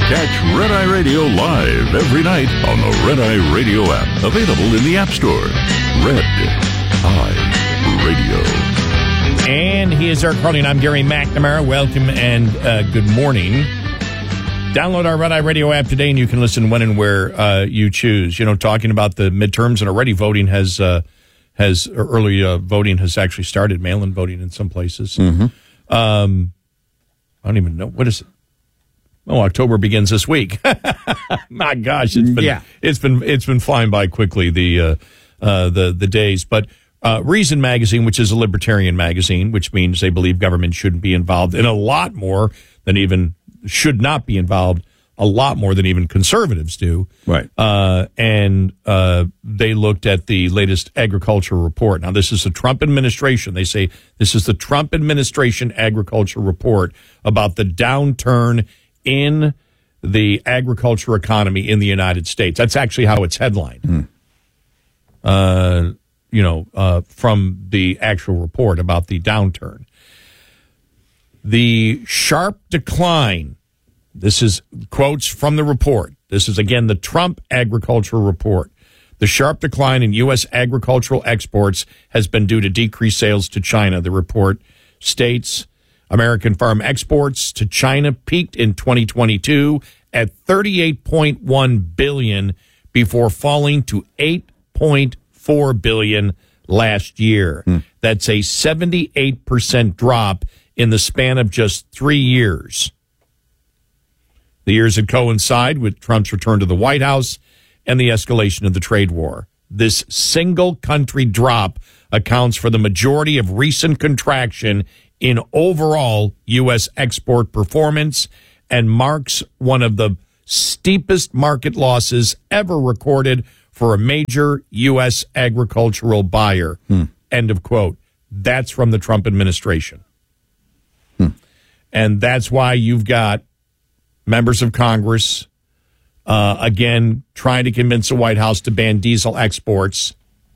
Catch Red Eye Radio live every night on the Red Eye Radio app. Available in the App Store. Red Eye Radio. And he is Eric Carly, and I'm Gary McNamara. Welcome and good morning. Download our Red Eye Radio app today, and you can listen when and where you choose. You know, talking about the midterms, and already voting early voting has actually started, mail-in voting in some places. Mm-hmm. I don't even know. What is it? Oh, October begins this week. My gosh, it's been flying by quickly, the days. But Reason Magazine, which is a libertarian magazine, which means they believe government shouldn't be involved in a lot more than even should not be involved a lot more than even conservatives do. Right. And they looked at the latest agriculture report. Now, this is the Trump administration. They say this is the Trump administration agriculture report about the downturn in the agriculture economy in the United States. That's actually how it's headlined. From the actual report about the downturn. The sharp decline. This is quotes from the report. This is, again, the Trump agriculture report. The sharp decline in U.S. agricultural exports has been due to decreased sales to China. The report states American farm exports to China peaked in 2022 at $38.1 billion before falling to $8.4 billion last year. That's a 78% drop in the span of just 3 years. The years that coincide with Trump's return to the White House and the escalation of the trade war. This single country drop accounts for the majority of recent contraction in overall U.S. export performance and marks one of the steepest market losses ever recorded for a major U.S. agricultural buyer. End of quote. That's from the Trump administration. And that's why you've got members of Congress, again, trying to convince the White House to ban diesel exports.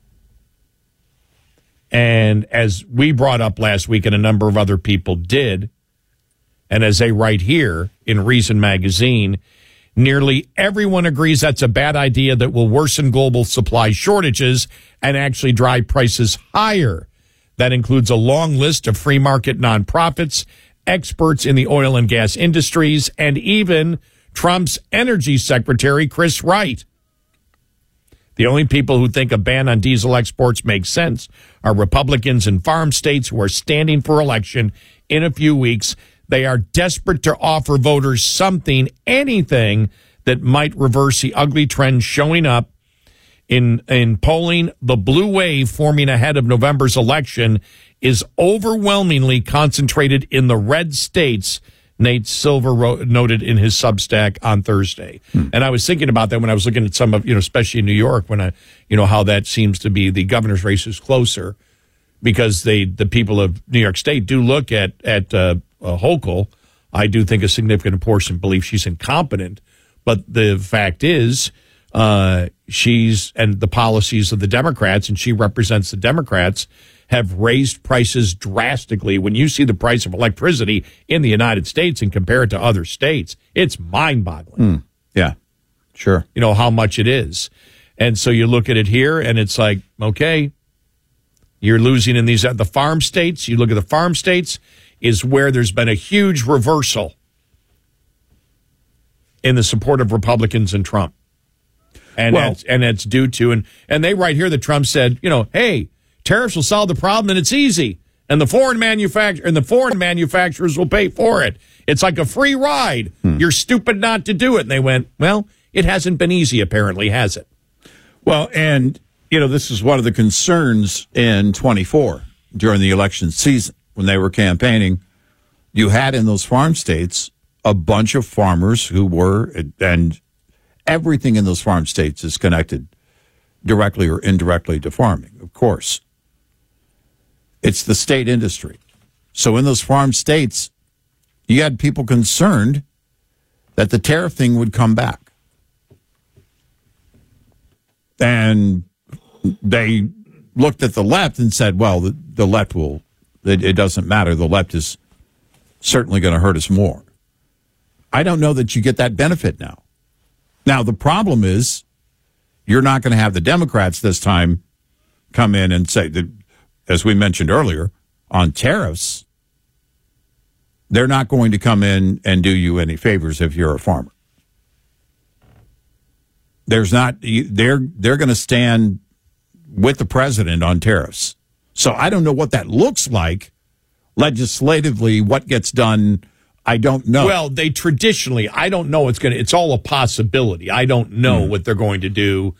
And as we brought up last week, and a number of other people did, and as they write here in Reason Magazine, nearly everyone agrees that's a bad idea that will worsen global supply shortages and actually drive prices higher. That includes a long list of free market nonprofits, experts in the oil and gas industries, and even Trump's energy secretary, Chris Wright. The only people who think a ban on diesel exports makes sense are Republicans in farm states who are standing for election in a few weeks. They are desperate to offer voters something, anything, that might reverse the ugly trend showing up in polling. The blue wave forming ahead of November's election is overwhelmingly concentrated in the red states, Nate Silver noted in his Substack on Thursday. And I was thinking about that when I was looking at some of, especially in New York, when how that seems to be the governor's race is closer, because the people of New York State do look at Hochul. I do think a significant portion believe she's incompetent, but the fact is she's, and the policies of the Democrats, and she represents the Democrats, have raised prices drastically. When you see the price of electricity in the United States and compare it to other states, it's mind-boggling. Yeah, sure. How much it is. And so you look at it here, and it's like, okay, you're losing in the farm states. You look at the farm states is where there's been a huge reversal in the support of Republicans and Trump. And that's due to, and they write here that Trump said, hey, tariffs will solve the problem, and it's easy. And the foreign manufacturers will pay for it. It's like a free ride. You're stupid not to do it. And they went, well, it hasn't been easy, apparently, has it? Well, and, this is one of the concerns in 24 during the election season when they were campaigning. You had in those farm states a bunch of farmers who were, and everything in those farm states is connected directly or indirectly to farming, of course. It's the state industry. So in those farm states, you had people concerned that the tariff thing would come back. And they looked at the left and said, well, the left it doesn't matter. The left is certainly going to hurt us more. I don't know that you get that benefit now. Now, the problem is you're not going to have the Democrats this time come in and say that, as we mentioned earlier, on tariffs, they're not going to come in and do you any favors if you're a farmer. They're going to stand with the president on tariffs. So I don't know what that looks like legislatively. What gets done, I don't know. Well, they traditionally, I don't know. It's all a possibility. I don't know what they're going to do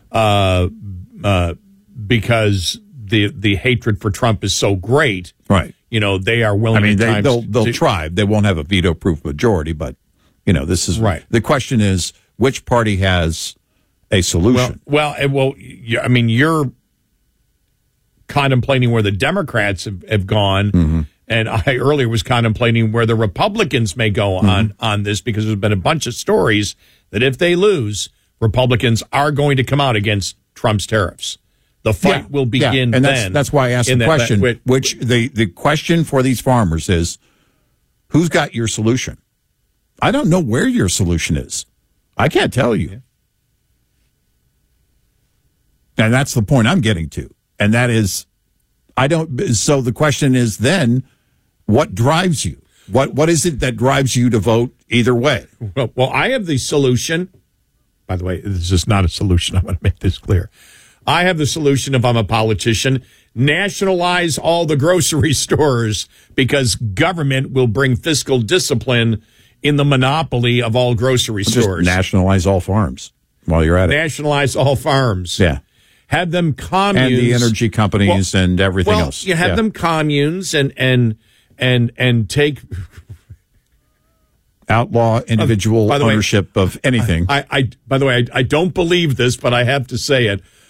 because the hatred for Trump is so great. Right. You know, they are willing. I mean, they'll try. They won't have a veto-proof majority, but this is right. The question is, which party has a solution? You're contemplating where the Democrats have gone, and I earlier was contemplating where the Republicans may go on this, because there's been a bunch of stories that if they lose, Republicans are going to come out against Trump's tariffs. The fight will begin and then. That's why I asked the question. The question for these farmers is, who's got your solution? I don't know where your solution is. I can't tell you. Yeah. And that's the point I'm getting to. And that is, so the question is then, what drives you? What is it that drives you to vote either way? Well, I have the solution. By the way, this is not a solution. I want to make this clear. I have the solution if I'm a politician. Nationalize all the grocery stores, because government will bring fiscal discipline in the monopoly of all grocery stores. Just nationalize all farms while you're at it. Nationalize all farms. Yeah. Have them communes. And the energy companies and everything else. You have them communes and take... Outlaw individual ownership of anything. By the way, I don't believe this, but I have to say it.